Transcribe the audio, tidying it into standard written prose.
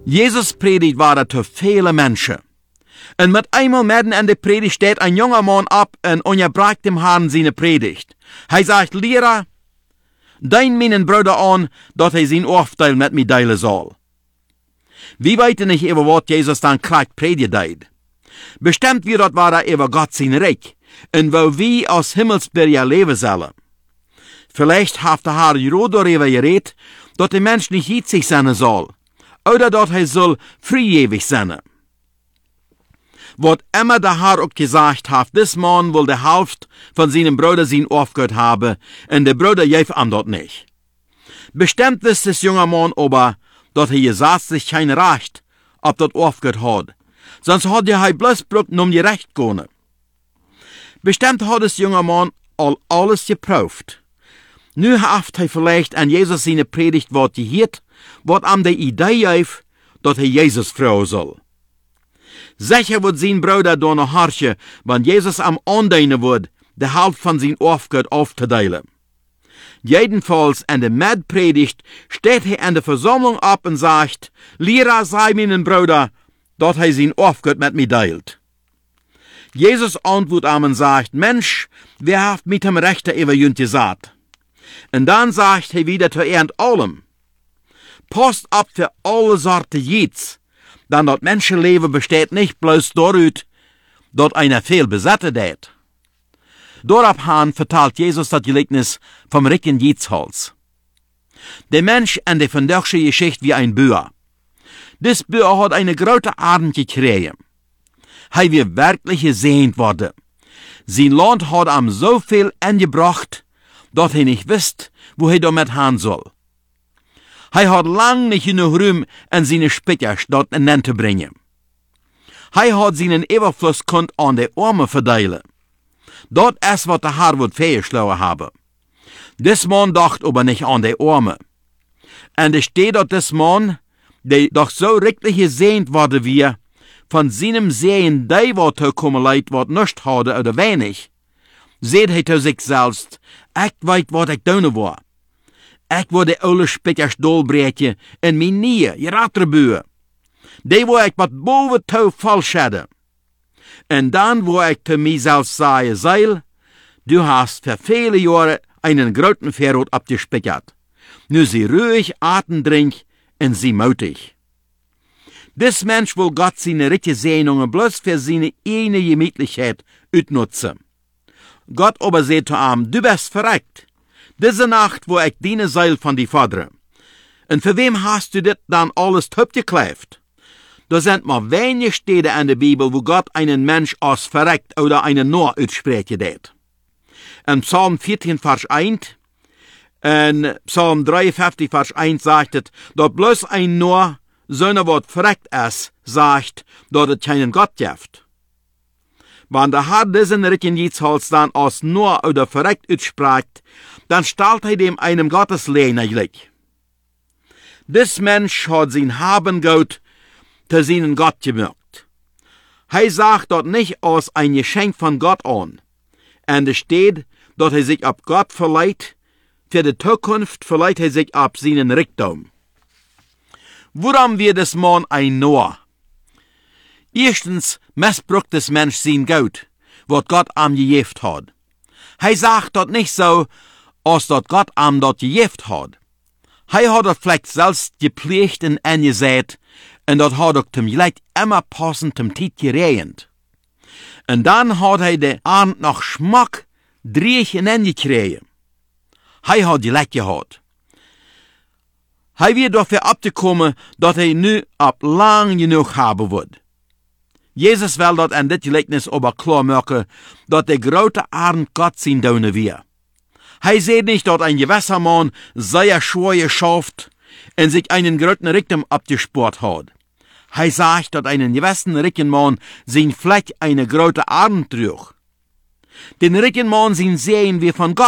Jesus predigt waren te viele Menschen. En met einmal midden in de predigt steht ein junger Mann ab en onderbreekt dem Herrn seine Predigt. Hij sagt, Lehrer, dein meinen Bruder an, dat hij zijn oordeel met mij delen zal. Wir weten nicht über was Jesus dann krank predigt. Bestimmt wir dat war über Gott sein Reich, en wo wir als Himmelsbürger leben sollen. Vielleicht hat der Herr Jero darüber geredet, dat der Mensch nicht hitzig sein soll, oder dat hij soll vrijewig sein. Wat immer der Herr auch gesagt hat, des Mann will der Hälfte von seinem Bruder sein aufgehört haben, und der Bruder gef ihm dort nicht. Bestimmt ist des junger Mann aber, dat hij gesagt sich kein Recht, ob dort aufgehört hat, sonst hat er bloß um die Recht gehen. Bestimmt hat des junger Mann alles geprüft. Nu haft hij vielleicht an Jesus seine Predigt wat gehört, wat am de Idee gef, dat hij Jesus vrouwen soll. Sicher wird sein Bruder da noch harchen, wenn Jesus am andeinen wird, de Hälfte von sein Aufgehört aufzuteilen. Jedenfalls in der Medpredigt steht er in der Versammlung ab und sagt, Lehrer sei meinen Bruder, dat hij sein Aufgehört mit mir teilt. Jesus antwortet ihm und sagt, Mensch, wer hat mit dem Rechter über jünt gesagt? Und dann sagt er wieder zu allem, passt ab für alle Sorte Jids, denn das Menschenleben besteht nicht bloß dadurch, dass einer viel besetzen hat. Daraufhin vertelt Jesus das Gleichnis vom reichen Jidsholz. Der Mensch in der vandaagse Geschichte wie ein Bauer. Dis Bauer hat eine große Ernte gekriegt. Er wird wirklich gesehnt worden. Sein Land hat ihm so viel angebracht, dass er nicht wisst, wo er damit hin soll. Er hat lang nicht genug Ruhm in seine Spitzer dort in den zu bringen. Er hat seinen Überfluss an die Armen verdeilen. Das ist, was der Herr wird fehlgeschlagen haben. Des Mann dacht aber nicht an die Armen. Und es steht dort des Mann, der doch so richtig gesehnt wurde wie, von seinem Sehen, der wat kommen leid, wat nicht hatte oder wenig, seht er zu sich selbst, ich weiß, was ich tun war. Ich wurde alle Spitters dolbreetje en mijn nie, je ratterbuur. Die wo ik wat boven toe falsch hadden. En dan wo ik te mijzelf zei, Zeil, du hast für viele Jahre einen großen Verrot abgespickert. Nu sie ruhig, atendrink en sie mutig. Dis Mensch will Gott seine richtige Sehnungen bloß für seine eigene Gemütlichkeit utnutzen. Gott aber sagt zu ihm, du bist verreckt. Diese Nacht, wo ich diene Seil von die Vater. Und für wem hast du dit dann alles gekleift? Da sind mal wenige Stellen in der Bibel, wo Gott einen Mensch als verreckt oder einen Noah aussprechen det. In Psalm 14, Vers 1, in Psalm 53, Vers 1 sagt es, dass bloß ein Noah, seine Wort verreckt ist, sagt, dass es keinen Gott gibt. Wenn der Herr diesen richtigen Jidsholz dann als Noah oder verreckt ausspricht, dann stellt er dem einem Gotteslehner gleich. Dis Mensch hat sein Habengut zu seinen Gott gemacht. Er sagt dort nicht als ein Geschenk von Gott an. Und es steht, dass er sich ab Gott verleiht, für die Zukunft verleiht er sich ab seinen Reichtum. Woran wird des Mann ein Noah? Erstens missbraucht des Mensch sein Gut, was Gott ihm gegeben hat. Er sagt dort nicht so, als dort Gott ihm dort gegeben hat. Er hat dort vielleicht selbst gepflegt und angesät, und dort hat er zum Leid immer passend zum Tiet geregnet. Und dann hat er den Abend noch Schmack dreig in angekriegt. Er hat die Leid gehabt. Er wird dafür abgekommen, dass er nu ab lang genug haben wird. Jesus will dort in dit Gleichnis aber klar machen, dass der große Abend Gott sein Döne wir. Er sieht nicht, dass ein gewisser Mann sehr schwer geschafft und sich einen großen Reichtum abgespart hat. Er sagt, dass einen gewissen reichen Mann sein Fleck eine große Abend trug. Den reichen Mann sein Sehen wir von Gott